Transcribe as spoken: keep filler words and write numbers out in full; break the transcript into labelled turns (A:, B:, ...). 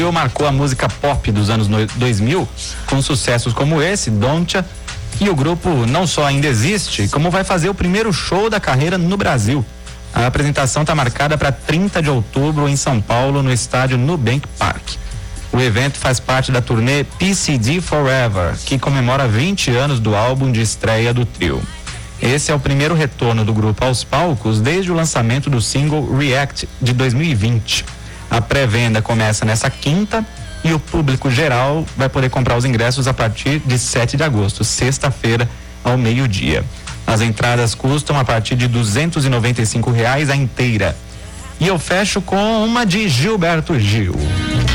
A: marcou a música pop dos anos dois mil com sucessos como esse, Don'tcha, e o grupo não só ainda existe, como vai fazer o primeiro show da carreira no Brasil. A apresentação está marcada para trinta de outubro em São Paulo, no estádio Nubank Park. O evento faz parte da turnê P C D Forever, que comemora vinte anos do álbum de estreia do trio. Esse é o primeiro retorno do grupo aos palcos desde o lançamento do single React de dois mil e vinte. A pré-venda começa nessa quinta e o público geral vai poder comprar os ingressos a partir de sete de agosto, sexta-feira, ao meio-dia. As entradas custam a partir de duzentos e noventa e cinco reais a inteira. E eu fecho com uma de Gilberto Gil.